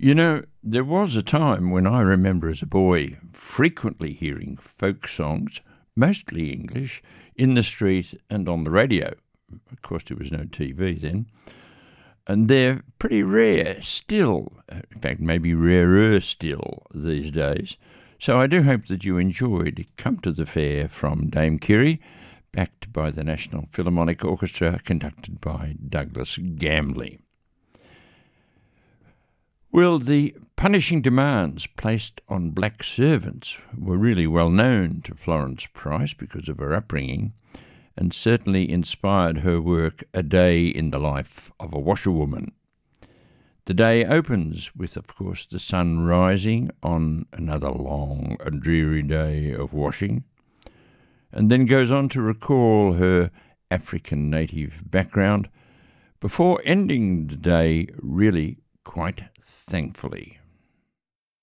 You know, there was a time when I remember as a boy frequently hearing folk songs, mostly English, in the street and on the radio. Of course, there was no TV then. And they're pretty rare still, in fact, maybe rarer still these days. So I do hope that you enjoyed Come to the Fair from Dame Kiri, backed by the National Philharmonic Orchestra, conducted by Douglas Gambley. Well, the punishing demands placed on black servants were really well known to Florence Price because of her upbringing, and certainly inspired her work A Day in the Life of a Washerwoman. The day opens with, of course, the sun rising on another long and dreary day of washing, and then goes on to recall her African native background before ending the day really quite thankfully.